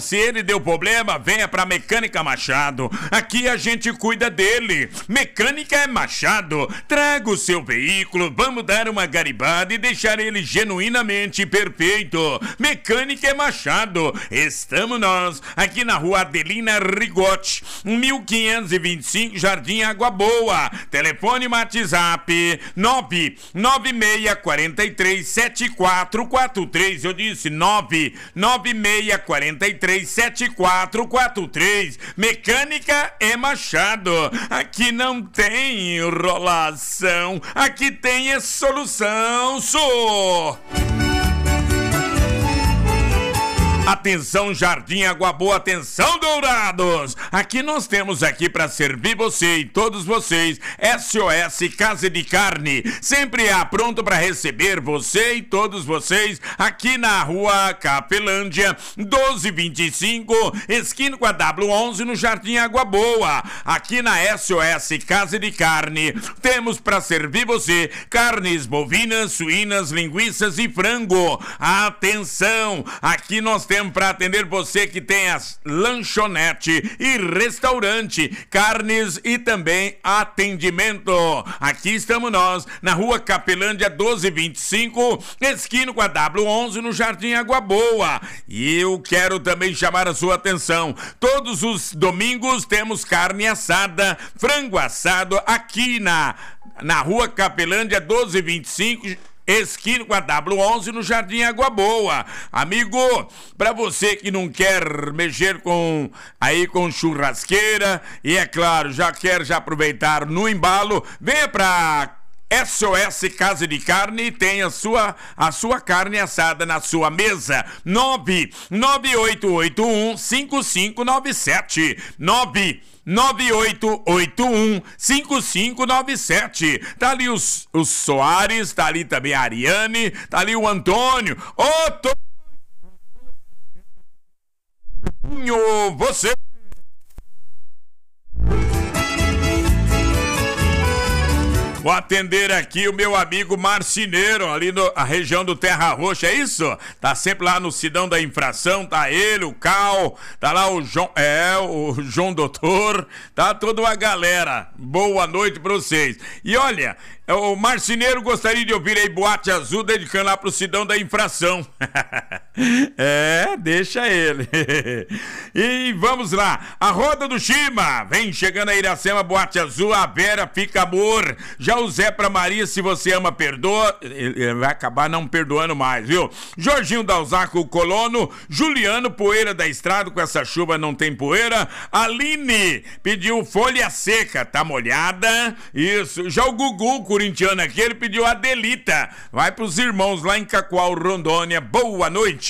Se ele deu problema, venha pra Mecânica Machado. Aqui a gente cuida dele. Mecânica é Machado. Traga o seu veículo, vamos dar uma garibada e deixar ele genuinamente perfeito. Mecânica é Machado. Estamos nós aqui na rua Adelina Rigotti, 1525, Jardim Água Boa. Telefone WhatsApp 996437443. Eu disse 996437443. Mecânica é Machado. Aqui não tem enrolação, aqui tem solução. Atenção Jardim Água Boa, atenção Dourados. Aqui nós temos aqui para servir você e todos vocês SOS Casa de Carne, sempre pronto para receber você e todos vocês aqui na rua Capelândia 1225, esquina com a W11 no Jardim Água Boa. Aqui na SOS Casa de Carne temos para servir você carnes bovinas, suínas, linguiças e frango. Atenção, aqui nós temos para atender você que tem as lanchonete e restaurante, carnes e também atendimento. Aqui estamos nós, na rua Capelândia 1225, esquina com a W11 no Jardim Água Boa. E eu quero também chamar a sua atenção. Todos os domingos temos carne assada, frango assado aqui na rua Capelândia 1225, esquina com a W11 no Jardim Água Boa. Amigo, para você que não quer mexer com churrasqueira e é claro, já aproveitar no embalo, venha para SOS Casa de Carne e tem a sua carne assada na sua mesa. 998815597 998815597. Tá ali os Soares, tá ali também a Ariane, tá ali o Antônio. Você. Vou atender aqui o meu amigo marceneiro, ali na região do Terra Roxa, é isso? Tá sempre lá no Sidão da Infração, tá ele, o Cal, tá lá o João Doutor, tá toda a galera. Boa noite pra vocês. E olha, o marceneiro gostaria de ouvir aí Boate Azul, dedicando lá pro Sidão da Infração. Deixa ele. E vamos lá, a Roda do Chima, vem chegando a Iracema, Boate Azul, a Vera, Fica Amor. Já o Zé pra Maria, se você ama, perdoa. Ele vai acabar não perdoando mais, viu? Jorginho Dalzaco, o Colono. Juliano, Poeira da Estrada, com essa chuva não tem poeira. Aline pediu Folha Seca, tá molhada. Isso. Já o Gugu, corintiano aqui, ele pediu Adelita. Vai pros irmãos lá em Cacoal, Rondônia. Boa noite.